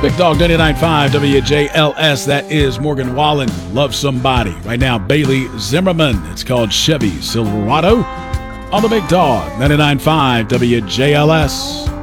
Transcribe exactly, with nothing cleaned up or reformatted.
Big Dog ninety-nine point five W J L S. That is Morgan Wallen. Love Somebody. Right now, Bailey Zimmerman. It's called Chevy Silverado on the Big Dog ninety-nine point five W J L S.